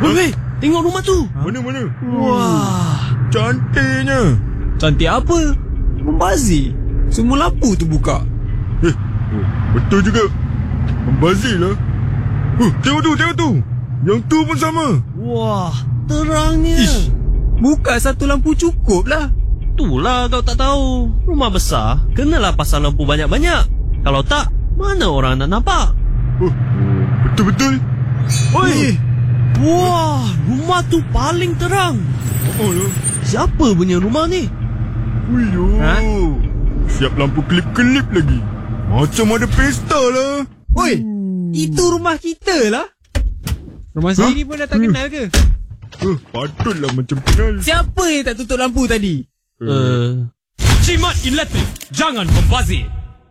Weh, tengok rumah tu. Mana? Wah, Cantiknya. Cantik apa? Membazir. Semua lampu tu buka. Betul juga. Membazir lah. Tengok tu. Yang tu pun sama. wah, terangnya. Ish, buka satu lampu cukup lah. Itulah kau tak tahu. Rumah besar, kenalah pasang lampu banyak-banyak. Kalau tak, mana orang nak nampak? Betul-betul. Oi, wah, rumah tu paling terang. Oh lah. Siapa punya rumah ni? Uyo. Siap lampu kelip-kelip lagi. Macam ada pesta lah. Oi, itu rumah kita lah. Rumah sendiri pun dah tak kenal ke? Patutlah macam kenal. Siapa yang tak tutup lampu tadi? Jimat elektrik, jangan membazir.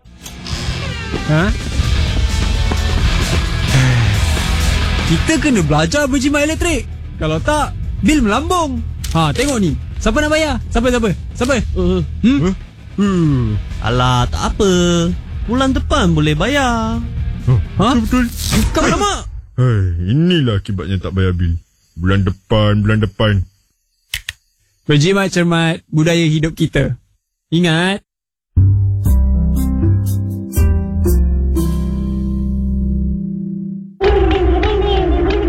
Kita kena belajar berjimat elektrik. Kalau tak, bil melambung. Tengok ni. Siapa nak bayar? Siapa? Alah, tak apa. Bulan depan boleh bayar. Betul. Kau lama. Inilah akibatnya tak bayar bil. Bulan depan. Berjimat cermat budaya hidup kita. Ingat,